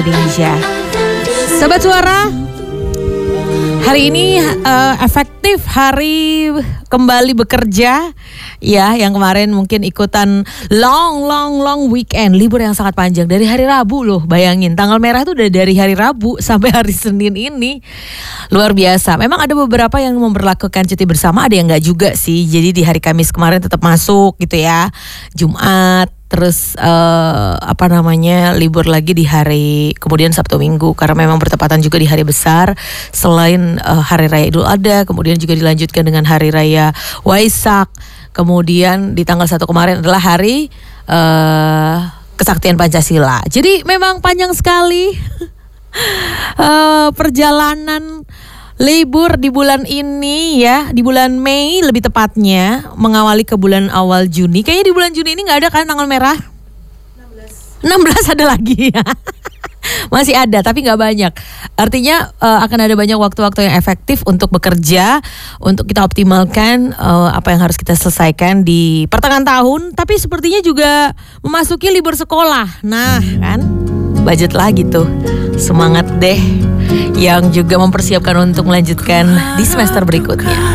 Indonesia. Sobat Suara, hari ini efektif hari kembali bekerja. Ya, yang kemarin mungkin ikutan long weekend, libur yang sangat panjang dari hari Rabu loh. Bayangin, tanggal merah itu udah dari hari Rabu sampai hari Senin ini. Luar biasa. Memang ada beberapa yang memberlakukan cuti bersama, ada yang enggak juga sih. Jadi di hari Kamis kemarin tetap masuk gitu ya. Jumat, terus libur lagi di hari kemudian Sabtu Minggu karena memang bertepatan juga di hari besar selain hari raya Idul Adha, kemudian juga dilanjutkan dengan hari raya Waisak. Kemudian di tanggal 1 kemarin adalah hari kesaktian Pancasila. Jadi memang panjang sekali perjalanan libur di bulan ini ya, di bulan Mei lebih tepatnya, mengawali ke bulan awal Juni. Kayaknya di bulan Juni ini nggak ada kan tanggal merah? 16 ada lagi ya. Masih ada tapi nggak banyak. Artinya akan ada banyak waktu-waktu yang efektif untuk bekerja, untuk kita optimalkan apa yang harus kita selesaikan di pertengahan tahun. Tapi sepertinya juga memasuki libur sekolah. Nah kan, budget lagi tuh. Semangat deh yang juga mempersiapkan untuk melanjutkan di semester berikutnya.